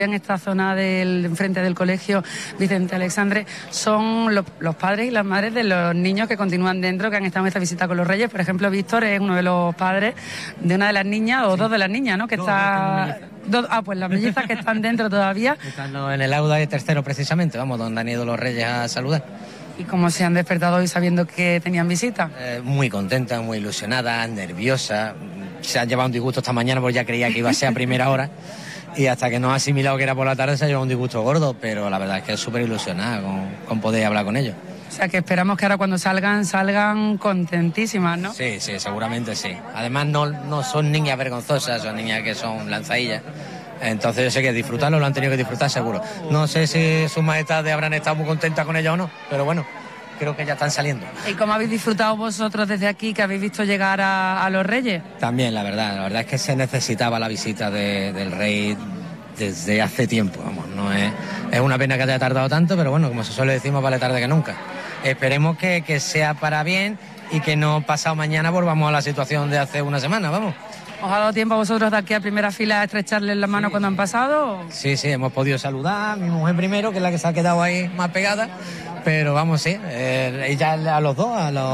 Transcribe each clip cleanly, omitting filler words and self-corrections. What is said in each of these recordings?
En esta zona del enfrente del colegio Vicente Alexandre son los padres y las madres de los niños que continúan dentro, que han estado en esta visita con los Reyes. Por ejemplo, Víctor es uno de los padres de una de las niñas, o sí, dos de las niñas, ¿no? Que está... pues las mellizas que están dentro todavía. Están en el aula de tercero precisamente, vamos, donde han ido los Reyes a saludar. ¿Y cómo se han despertado hoy sabiendo que tenían visita? Muy contentas, muy ilusionadas, nerviosas. Se han llevado un disgusto esta mañana porque ya creía que iba a ser a primera hora. Y hasta que no ha asimilado que era por la tarde se ha llevado un disgusto gordo, pero la verdad es que es súper ilusionada con poder hablar con ellos. O sea que esperamos que ahora cuando salgan contentísimas, ¿no? Sí, seguramente sí. Además no son niñas vergonzosas, son niñas que son lanzadillas. Entonces yo sé que disfrutarlo lo han tenido que disfrutar seguro. No sé si sus majestades habrán estado muy contentas con ellas o no, pero bueno, creo que ya están saliendo. ¿Y cómo habéis disfrutado vosotros desde aquí, que habéis visto llegar a los Reyes? También, la verdad es que se necesitaba la visita del Rey desde hace tiempo, vamos, no es una pena que haya tardado tanto, pero bueno, como se suele decir, más vale tarde que nunca. Esperemos que sea para bien y que no pasado mañana volvamos a la situación de hace una semana, vamos. ¿Os ha dado tiempo a vosotros de aquí a primera fila a estrecharles la mano cuando han pasado? Sí, hemos podido saludar, mi mujer primero, que es la que se ha quedado ahí más pegada, pero vamos, sí, ella a los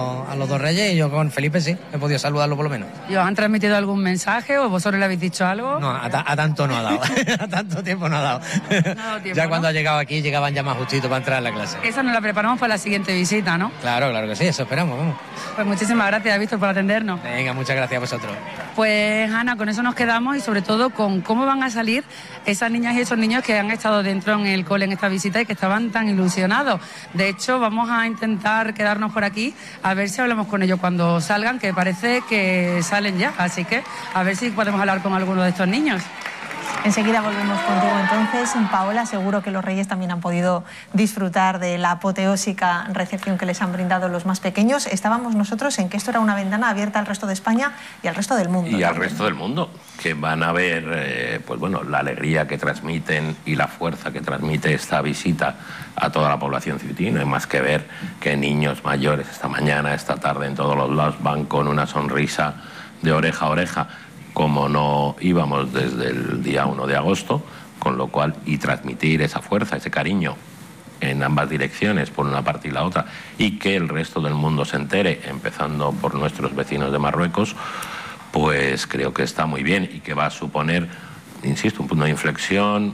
dos Reyes, y yo con Felipe sí, he podido saludarlo por lo menos. ¿Y os han transmitido algún mensaje o vosotros le habéis dicho algo? No, a tanto no ha dado, a tanto tiempo no ha dado. Ya ¿no? Cuando ha llegado aquí llegaban ya más justitos para entrar en la clase. Esa nos la preparamos para la siguiente visita, ¿no? Claro que sí, eso esperamos, vamos. Pues muchísimas gracias, Víctor, por atendernos. Venga, muchas gracias a vosotros. Pues Ana, con eso nos quedamos y sobre todo con cómo van a salir esas niñas y esos niños que han estado dentro en el cole en esta visita y que estaban tan ilusionados. De hecho, vamos a intentar quedarnos por aquí a ver si hablamos con ellos cuando salgan, que parece que salen ya, así que a ver si podemos hablar con alguno de estos niños. Enseguida volvemos contigo entonces, Paola. Seguro que los Reyes también han podido disfrutar de la apoteósica recepción que les han brindado los más pequeños. Estábamos nosotros en que esto era una ventana abierta al resto de España y al resto del mundo. Y al resto del mundo, que van a ver pues bueno, la alegría que transmiten y la fuerza que transmite esta visita a toda la población ceutí. No hay más que ver que niños mayores esta mañana, esta tarde, en todos los lados van con una sonrisa de oreja a oreja, como no íbamos desde el día 1 de agosto, con lo cual, y transmitir esa fuerza, ese cariño en ambas direcciones, por una parte y la otra, y que el resto del mundo se entere, empezando por nuestros vecinos de Marruecos, pues creo que está muy bien y que va a suponer, insisto, un punto de inflexión,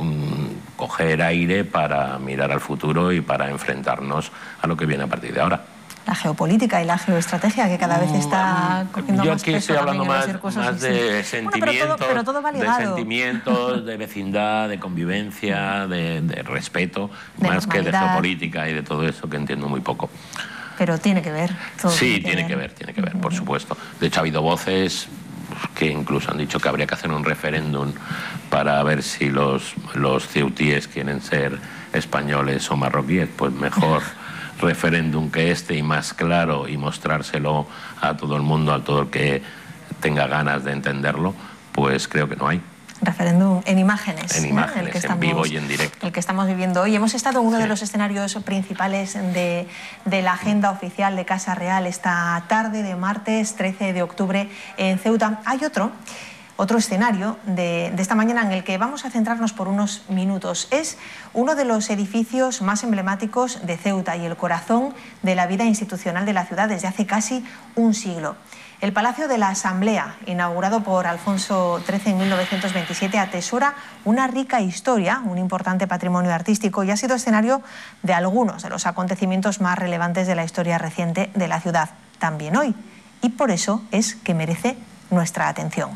un coger aire para mirar al futuro y para enfrentarnos a lo que viene a partir de ahora. La geopolítica y la geoestrategia que cada vez está cogiendo yo más aquí peso. Yo aquí estoy hablando más de sentimientos, pero todo va ligado. de sentimientos, de vecindad, de convivencia, de respeto, de más que de geopolítica y de todo eso que entiendo muy poco. Pero tiene que ver. Todo sí, tiene que ver, por supuesto. De hecho ha habido voces que incluso han dicho que habría que hacer un referéndum para ver si los ceutíes quieren ser españoles o marroquíes, pues mejor referéndum que este y más claro, y mostrárselo a todo el mundo, a todo el que tenga ganas de entenderlo, pues creo que no hay. Referéndum en imágenes. El que en vivo y en directo. El que estamos viviendo hoy. Hemos estado en uno de los escenarios principales de la agenda oficial de Casa Real esta tarde de martes 13 de octubre en Ceuta. Hay otro escenario de esta mañana en el que vamos a centrarnos por unos minutos. Es uno de los edificios más emblemáticos de Ceuta y el corazón de la vida institucional de la ciudad desde hace casi un siglo. El Palacio de la Asamblea, inaugurado por Alfonso XIII en 1927, atesora una rica historia, un importante patrimonio artístico y ha sido escenario de algunos de los acontecimientos más relevantes de la historia reciente de la ciudad, también hoy. Y por eso es que merece nuestra atención.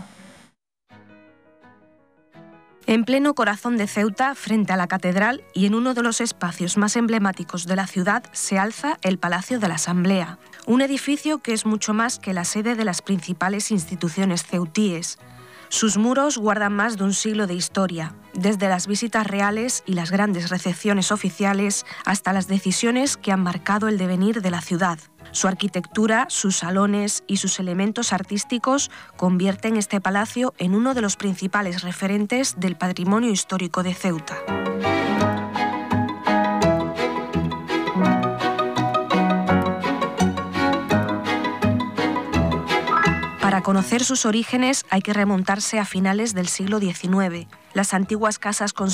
En pleno corazón de Ceuta, frente a la catedral y en uno de los espacios más emblemáticos de la ciudad, se alza el Palacio de la Asamblea, un edificio que es mucho más que la sede de las principales instituciones ceutíes. Sus muros guardan más de un siglo de historia, desde las visitas reales y las grandes recepciones oficiales hasta las decisiones que han marcado el devenir de la ciudad. Su arquitectura, sus salones y sus elementos artísticos convierten este palacio en uno de los principales referentes del patrimonio histórico de Ceuta. Para conocer sus orígenes hay que remontarse a finales del siglo XIX. Las antiguas casas